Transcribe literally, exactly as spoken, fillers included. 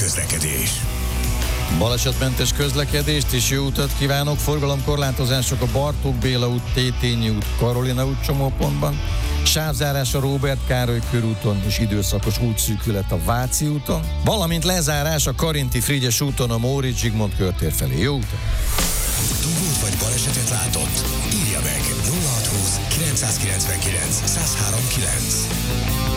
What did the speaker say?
közlekedés. Balesetmentes közlekedést és jó utat kívánok! Forgalomkorlátozások a Bartók Béla út, Tétényi út, Karolina út csomópontban, sávzárás a Róbert Károly körúton és időszakos útszűkület a Váci úton, valamint lezárás a Karinti Frigyes úton a Móricz Zsigmond körtér felé. Jó utat! Dugót vagy balesetet látott? Írja meg nulla hatszázhúsz kilencszázkilencvenkilenc százhárom kilenc.